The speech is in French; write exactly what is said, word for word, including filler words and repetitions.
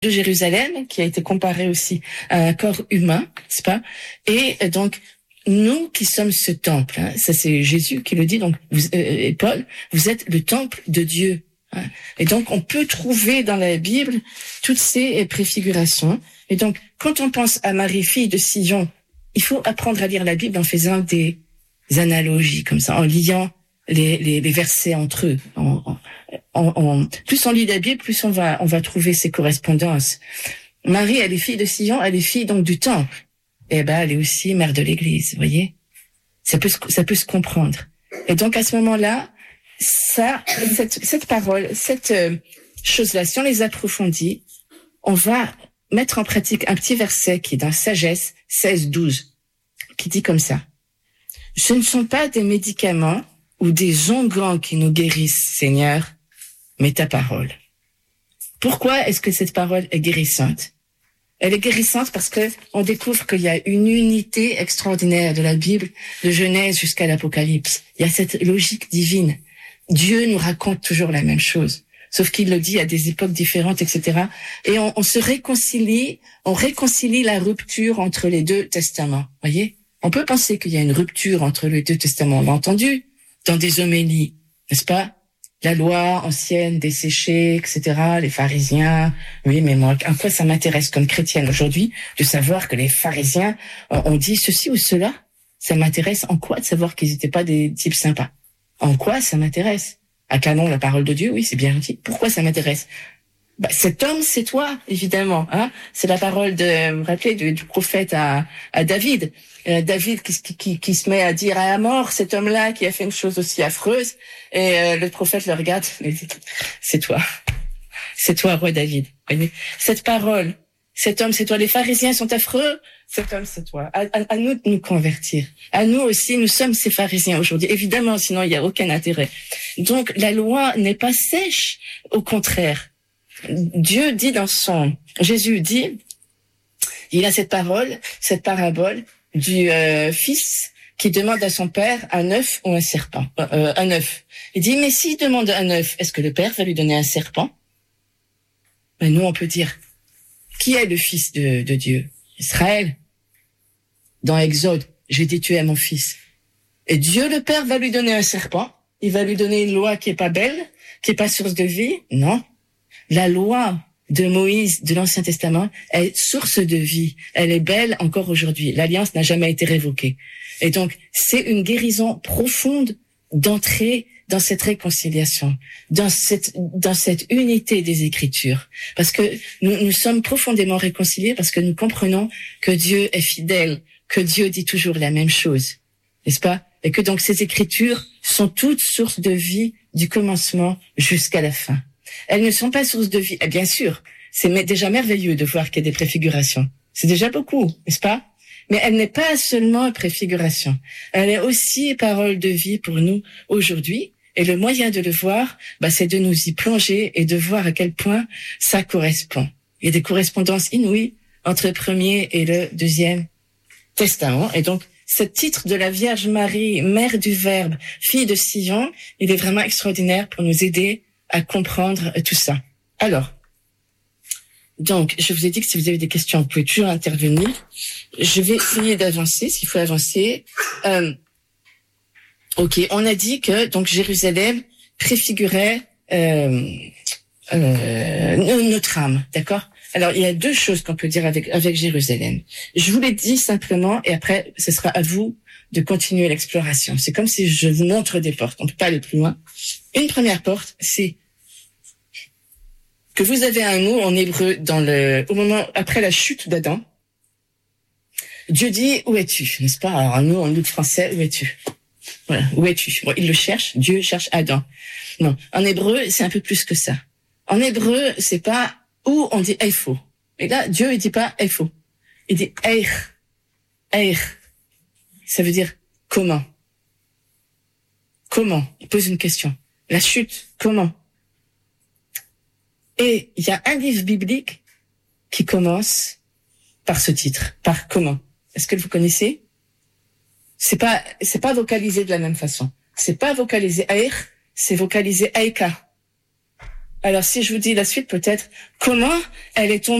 de Jérusalem, qui a été comparé aussi à un corps humain, n'est-ce pas? Et donc, nous qui sommes ce temple, hein, ça c'est Jésus qui le dit, donc vous, euh, et Paul, vous êtes le temple de Dieu. Hein. Et donc, on peut trouver dans la Bible toutes ces préfigurations. Et donc, quand on pense à Marie, fille de Sion, il faut apprendre à lire la Bible en faisant des analogies comme ça, en liant les, les, les versets entre eux. En, en, en, en, plus on lit la Bible, plus on va, on va trouver ces correspondances. Marie, elle est fille de Sion, elle est fille donc du temple. Et ben, elle est aussi mère de l'Église, vous voyez. Ça peut, ça peut se comprendre. Et donc à ce moment-là, ça, cette, cette parole, cette euh, chose-là, si on les approfondit, on va mettre en pratique un petit verset qui est dans Sagesse seize douze, qui dit comme ça. Ce ne sont pas des médicaments ou des onguents qui nous guérissent, Seigneur, mais ta parole. Pourquoi est-ce que cette parole est guérissante? Elle est guérissante parce que on découvre qu'il y a une unité extraordinaire de la Bible, de Genèse jusqu'à l'Apocalypse. Il y a cette logique divine. Dieu nous raconte toujours la même chose, sauf qu'il le dit à des époques différentes, et cetera. Et on, on se réconcilie, on réconcilie la rupture entre les deux testaments. Voyez, on peut penser qu'il y a une rupture entre les deux testaments. On l'a entendu dans des homélies, n'est-ce pas? La loi ancienne desséchée, et cetera. Les pharisiens. Oui, mais moi, en quoi ça m'intéresse comme chrétienne aujourd'hui de savoir que les pharisiens ont dit ceci ou cela? Ça m'intéresse en quoi de savoir qu'ils n'étaient pas des types sympas? En quoi ça m'intéresse? Acclamons la parole de Dieu, oui, c'est bien dit. Pourquoi ça m'intéresse? Bah, cet homme, c'est toi, évidemment. Hein, c'est la parole de, vous vous rappelez, du, du prophète à, à David. Euh, David qui, qui, qui se met à dire à la mort cet homme-là qui a fait une chose aussi affreuse. Et euh, le prophète le regarde et dit, c'est toi. C'est toi, roi David. Voyez, cette parole, cet homme, c'est toi. Les pharisiens sont affreux. Cet homme, c'est toi. À, à, à nous de nous convertir. À nous aussi, nous sommes ces pharisiens aujourd'hui. Évidemment, sinon il n'y a aucun intérêt. Donc, la loi n'est pas sèche. Au contraire. Dieu dit dans son... Jésus dit, il a cette parole, cette parabole du euh, fils qui demande à son père un œuf ou un serpent. Euh, un œuf. Il dit, mais s'il demande un œuf, est-ce que le père va lui donner un serpent? Mais nous, on peut dire, qui est le fils de, de Dieu? Israël. Dans Exode, j'ai dit, tu es mon fils. Et Dieu, le père, va lui donner un serpent. Il va lui donner une loi qui est pas belle, qui est pas source de vie. Non. La loi de Moïse de l'Ancien Testament est source de vie. Elle est belle encore aujourd'hui. L'alliance n'a jamais été révoquée. Et donc, c'est une guérison profonde d'entrer dans cette réconciliation, dans cette, dans cette unité des Écritures. Parce que nous, nous sommes profondément réconciliés parce que nous comprenons que Dieu est fidèle, que Dieu dit toujours la même chose. N'est-ce pas? Et que donc ces Écritures sont toutes sources de vie du commencement jusqu'à la fin. Elles ne sont pas source de vie. Et bien sûr, c'est déjà merveilleux de voir qu'il y a des préfigurations. C'est déjà beaucoup, n'est-ce pas? Mais elle n'est pas seulement préfiguration. Elle est aussi parole de vie pour nous aujourd'hui. Et le moyen de le voir, bah, c'est de nous y plonger et de voir à quel point ça correspond. Il y a des correspondances inouïes entre le premier et le deuxième testament. Et donc, ce titre de la Vierge Marie, mère du Verbe, fille de Sion, il est vraiment extraordinaire pour nous aider à comprendre tout ça. Alors, donc, je vous ai dit que si vous avez des questions, vous pouvez toujours intervenir. Je vais essayer d'avancer, s'il faut avancer. Euh, ok, on a dit que donc Jérusalem préfigurait euh, euh, notre âme, d'accord? Alors, il y a deux choses qu'on peut dire avec avec Jérusalem. Je vous l'ai dit simplement, et après, ce sera à vous de continuer l'exploration. C'est comme si je vous montre des portes. On ne peut pas aller plus loin. Une première porte, c'est que vous avez un mot en hébreu dans le, au moment, après la chute d'Adam. Dieu dit, où es-tu? N'est-ce pas? Alors, un mot en outre français, où es-tu? Voilà. Où es-tu? Bon, il le cherche. Dieu cherche Adam. Non. En hébreu, c'est un peu plus que ça. En hébreu, c'est pas où on dit eifo. Et là, Dieu, il dit pas eifo. Il dit eich. Eich. Ça veut dire comment? Comment? Il pose une question. La chute, comment? Et il y a un livre biblique qui commence par ce titre, par comment. Est-ce que vous connaissez? C'est pas, c'est pas vocalisé de la même façon. C'est pas vocalisé aïr, c'est vocalisé aïka. Alors si je vous dis la suite, peut-être comment elle est tombée